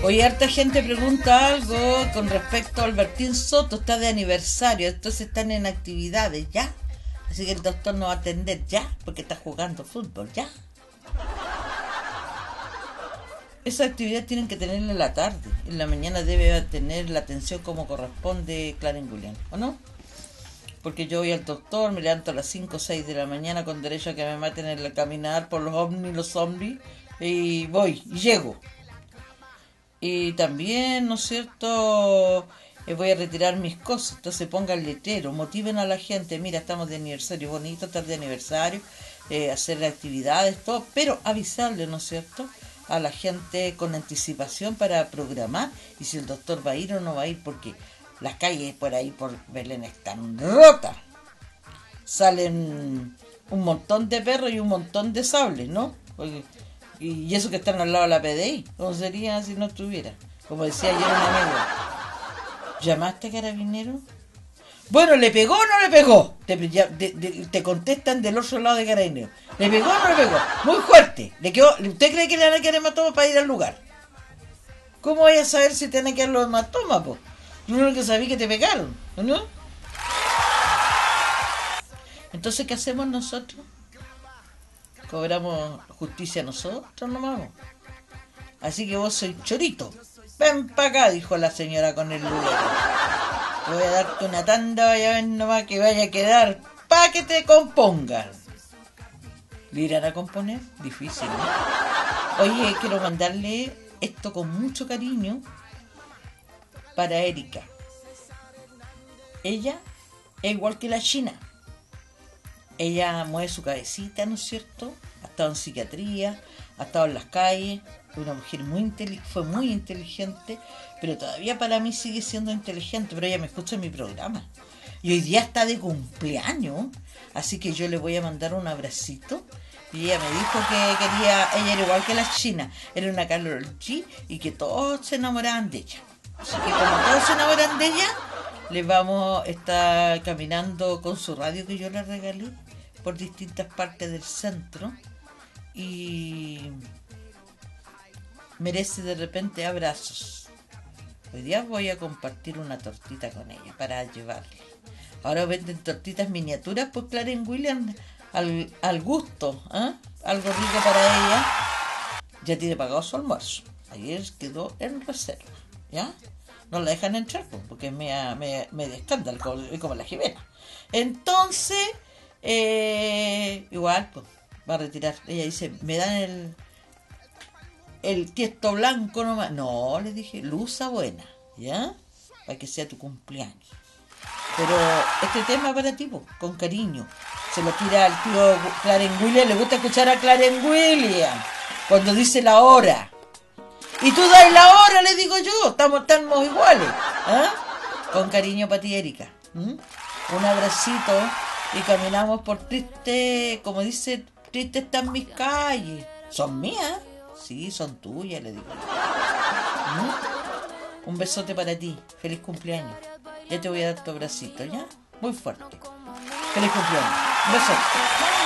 Hoy harta gente pregunta algo con respecto a Albertín Soto, está de aniversario, entonces están en actividades, ¿ya? Así que el doctor no va a atender, ¿ya? Porque está jugando fútbol, ¿ya? Esa actividad tienen que tenerla en la tarde, en la mañana debe tener la atención como corresponde Clarín Julián, ¿o no? Porque yo voy al doctor, me levanto a las 5 o 6 de la mañana con derecho a que me maten en el caminar por los zombies, y voy, y llego. Y también, ¿no es cierto?, voy a retirar mis cosas, entonces pongan letrero, motiven a la gente, mira, estamos de aniversario, bonito estar de aniversario, hacer actividades, todo, pero avisarle, ¿no es cierto?, a la gente con anticipación para programar, y si el doctor va a ir o no va a ir, porque las calles por ahí, por Belén, están rotas, salen un montón de perros y un montón de sables, ¿no? Porque, y eso que están al lado de la PDI, ¿cómo sería si no estuviera? Como decía ayer un amigo, ¿llamaste a Carabinero? Bueno, ¿le pegó o no le pegó? Te contestan del otro lado de Carabinero. ¿Le pegó o no le pegó? Muy fuerte. ¿Usted cree que le van a quedar hematoma para ir al lugar? ¿Cómo vaya a saber si te van a quedar los hematomas, po? Lo único que sabía que te pegaron, ¿no? Entonces, ¿qué hacemos nosotros? Cobramos justicia nosotros nomás. Así que vos sois chorito. Ven para acá, dijo la señora con el lugar. Te voy a darte una tanda, vaya a ver nomás que vaya a quedar pa' que te compongan. ¿Le irán a componer? Difícil, ¿no? Oye, quiero mandarle esto con mucho cariño para Erika. Ella es igual que la China. Ella mueve su cabecita, ¿no es cierto? Ha estado en psiquiatría, ha estado en las calles, una mujer fue muy inteligente, pero todavía para mí sigue siendo inteligente, pero ella me escucha en mi programa. Y hoy día está de cumpleaños, así que yo le voy a mandar un abracito. Y ella me dijo que ella era igual que la China, era una Karol G y que todos se enamoraban de ella. Así que como todos se enamoran de ella, le vamos a estar caminando con su radio que yo le regalé por distintas partes del centro y merece de repente abrazos. Hoy día voy a compartir una tortita con ella para llevarle. Ahora venden tortitas miniaturas por Clarín William al gusto, ¿eh? Algo rico para ella. Ya tiene pagado su almuerzo. Ayer quedó en reserva, ¿ya? No la dejan entrar porque me de escándalo, como la Jimena. Entonces, igual, pues, va a retirar. Ella dice, me dan el tiesto blanco nomás. No, le dije, luza buena, ¿ya? Para que sea tu cumpleaños. Pero este tema es para ti, con cariño. Se lo tira al tío Clarín William. Le gusta escuchar a Clarín William cuando dice la hora. Y tú das la hora, le digo yo. Estamos iguales, ¿eh? Con cariño para ti, Erika. Un abracito y caminamos por triste, como dice, triste están mis calles. ¿Son mías? Sí, son tuyas, le digo. Un besote para ti. Feliz cumpleaños. Ya te voy a dar tu abracito, ¿ya? Muy fuerte. Feliz cumpleaños. Un besote.